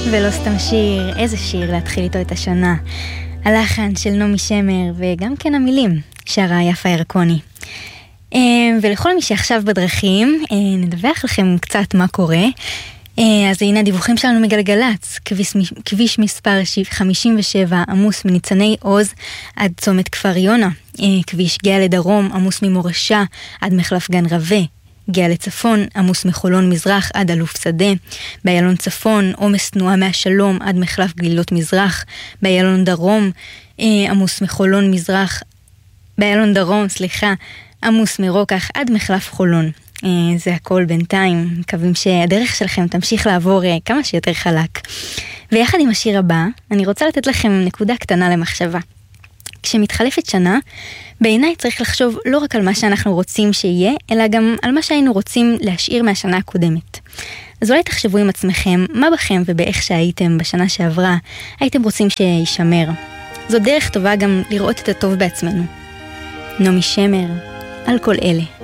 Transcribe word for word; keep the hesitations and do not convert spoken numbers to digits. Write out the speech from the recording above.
ולא סתם שיר, איזה שיר להתחיל איתו את השנה. הלחן של נעמי שמר וגם כן המילים שרה יפה ירקוני. ולכל מי שעכשיו בדרכים, נדווח לכם קצת מה קורה. אז הנה הדיווחים שלנו מגלגלץ, כביש, כביש מספר חמישים ושבע עמוס מניצני עוז עד צומת כפר יונה, כביש גאה לדרום עמוס ממורשה עד מחלף גן רווה, גאה לצפון עמוס מחולון מזרח עד אלוף שדה, באיילון צפון עומס תנועה מהשלום עד מחלף גלילות מזרח, באיילון דרום עמוס מחולון מזרח, באיילון דרום סליחה עמוס מרוקח עד מחלף חולון. זה הכל בינתיים, מקווים שהדרך שלכם תמשיך לעבור כמה שיותר חלק. ויחד עם השיר הבא, אני רוצה לתת לכם נקודה קטנה למחשבה. כשמתחלפת שנה, בעיניי צריך לחשוב לא רק על מה שאנחנו רוצים שיהיה, אלא גם על מה שהיינו רוצים להשאיר מהשנה הקודמת. אז אולי תחשבו עם עצמכם, מה בכם ובאיך שהייתם בשנה שעברה, הייתם רוצים שישמר. זו דרך טובה גם לראות את הטוב בעצמנו. נעמי שמר, על כל אלה.